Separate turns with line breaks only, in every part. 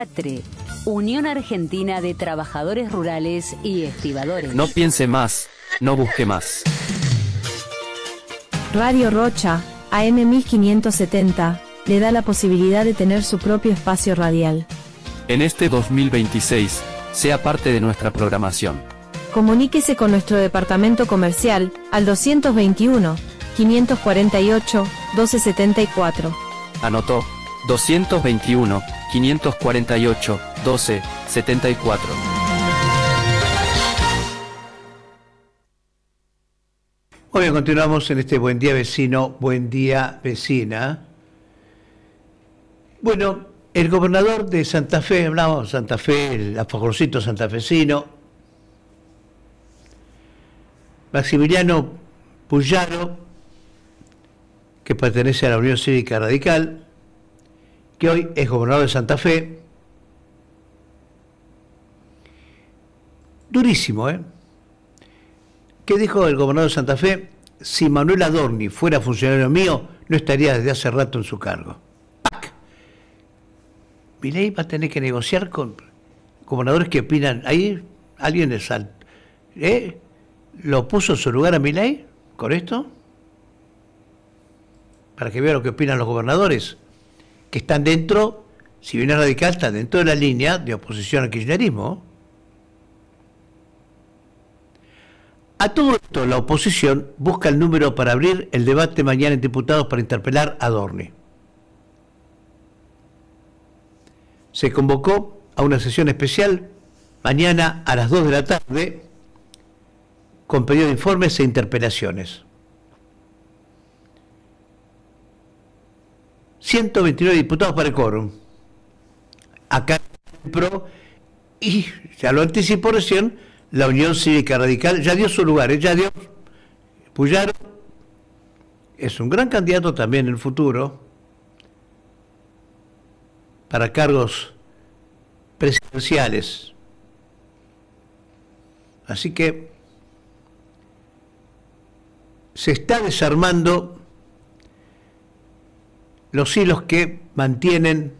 ATRE, Unión Argentina de Trabajadores Rurales y Estibadores.
No piense más, no busque más.
Radio Rocha, AM 1570, le da la posibilidad de tener su propio espacio radial.
En este 2026, sea parte de nuestra programación.
Comuníquese con nuestro departamento comercial al 221 548 1274.
Anotó, 221 548 1274.
Muy bien, continuamos en este Buen Día Vecino, Buen Día Vecina. Bueno, el gobernador de Santa Fe, hablamos de Santa Fe, el alfajorcito santafesino, Maximiliano Puyaro, que pertenece a la Unión Cívica Radical, que hoy es gobernador de Santa Fe. Durísimo, ¿eh? ¿Qué dijo el gobernador de Santa Fe? Si Manuel Adorni fuera funcionario mío, no estaría desde hace rato en su cargo. ¡Pac! Milei va a tener que negociar con gobernadores que opinan. Ahí alguien lo puso en su lugar a Milei con esto, para que vea lo que opinan los gobernadores, que están dentro, si bien es radical, están dentro de la línea de oposición al kirchnerismo. A todo esto, la oposición busca el número para abrir el debate mañana en diputados para interpelar a Adorni. Se convocó a una sesión especial mañana a las 2 de la tarde con pedido de informes e interpelaciones. 129 diputados para el quórum. Acá el PRO, y ya lo anticipó recién, la Unión Cívica Radical ya dio su lugar, ya dio. Puyaro es un gran candidato también en el futuro para cargos presidenciales. Así que se está desarmando los hilos que mantienen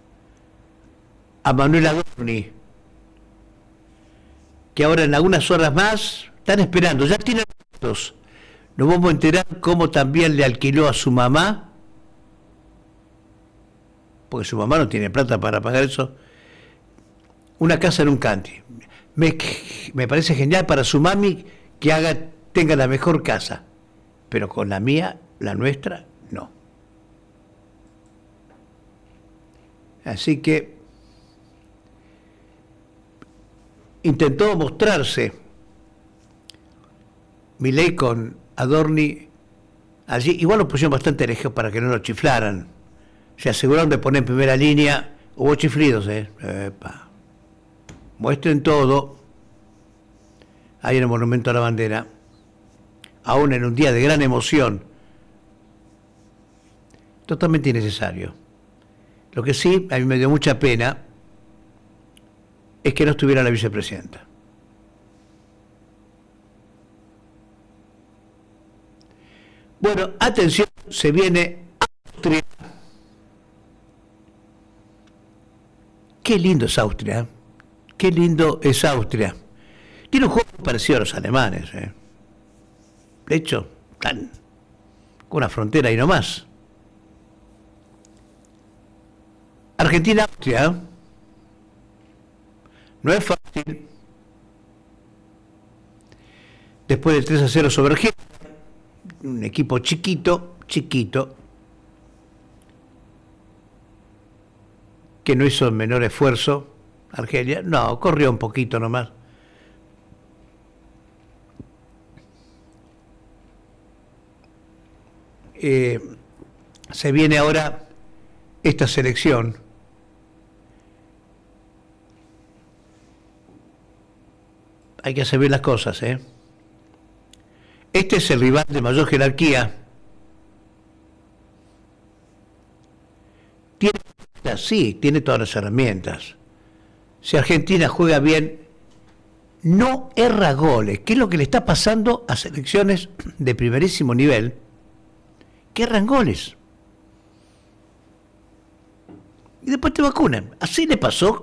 a Manuel Adorni, que ahora en algunas horas más están esperando, ya tienen datos. Nos vamos a enterar cómo también le alquiló a su mamá, porque su mamá no tiene plata para pagar eso, una casa en un country. Me parece genial para su mami que tenga la mejor casa, pero con la mía, la nuestra, no. Así que intentó mostrarse Milei con Adorni allí. Igual lo pusieron bastante lejos para que no lo chiflaran. Se aseguraron de poner en primera línea. Hubo chiflidos, Epa. Muestren todo ahí en el Monumento a la Bandera, aún en un día de gran emoción. Totalmente innecesario. Lo que sí, a mí me dio mucha pena, es que no estuviera la vicepresidenta. Bueno, atención, se viene Austria. Qué lindo es Austria, qué lindo es Austria. Tiene un juego parecido a los alemanes, De hecho, están con una frontera ahí nomás. Argentina-Austria, no es fácil. Después del 3-0 sobre Argelia, un equipo chiquito, que no hizo el menor esfuerzo, Argelia, no, corrió un poquito nomás. Se viene ahora esta selección. Hay que hacer bien las cosas, Este es el rival de mayor jerarquía. Tiene todas las herramientas. Si Argentina juega bien, no erra goles, que es lo que le está pasando a selecciones de primerísimo nivel, que erran goles. y después te vacunan. Así le pasó